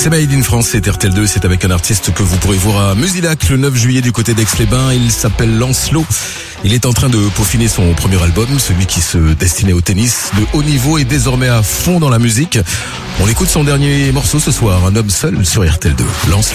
C'est Made in France, c'est RTL 2, c'est avec un artiste que vous pourrez voir à Musilac le 9 juillet du côté d'Aix-les-Bains. Il s'appelle Lancelot. Il est en train de peaufiner son premier album, celui qui se destinait au tennis de haut niveau et désormais à fond dans la musique. On écoute son dernier morceau ce soir, Un homme seul sur RTL 2. Lancelot.